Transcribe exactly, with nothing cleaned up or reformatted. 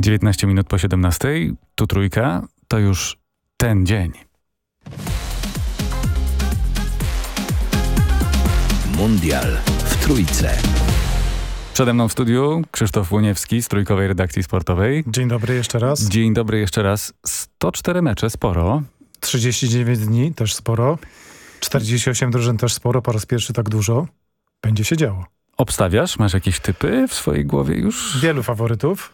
dziewiętnaście minut po siedemnastej. Tu Trójka. To już ten dzień. Mundial w Trójce. Przede mną w studiu Krzysztof Łoniewski z Trójkowej Redakcji Sportowej. Dzień dobry jeszcze raz. Dzień dobry jeszcze raz. sto cztery mecze, sporo. trzydzieści dziewięć dni, też sporo. czterdzieści osiem drużyn, też sporo. Po raz pierwszy tak dużo. Będzie się działo. Obstawiasz? Masz jakieś typy w swojej głowie już? Wielu faworytów.